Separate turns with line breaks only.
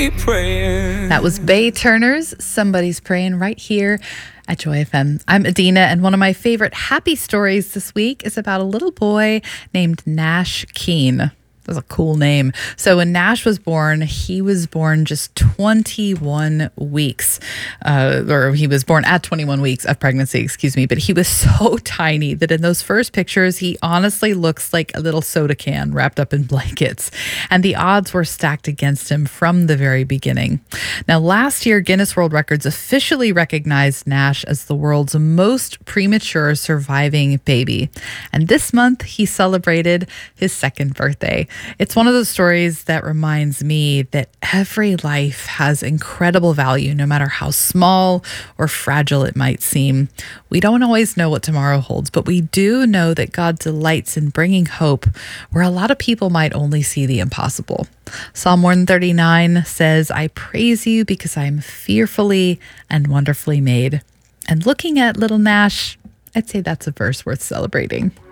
be praying.
That was Bay Turner's Somebody's Praying right here at Joy FM. I'm Adina, and one of my favorite happy stories this week is about a little boy named Nash Keene. That's a cool name. So when Nash was born, he was born just 21 weeks, or he was born at 21 weeks of pregnancy, excuse me. But he was so tiny that in those first pictures, he honestly looks like a little soda can wrapped up in blankets. And the odds were stacked against him from the very beginning. Now, last year, Guinness World Records officially recognized Nash as the world's most premature surviving baby. And this month, he celebrated his second birthday. It's one of those stories that reminds me that every life has incredible value, no matter how small or fragile it might seem. We don't always know what tomorrow holds, but we do know that God delights in bringing hope where a lot of people might only see the impossible. Psalm 139 says, "I praise you because I am fearfully and wonderfully made." And looking at little Nash, I'd say that's a verse worth celebrating.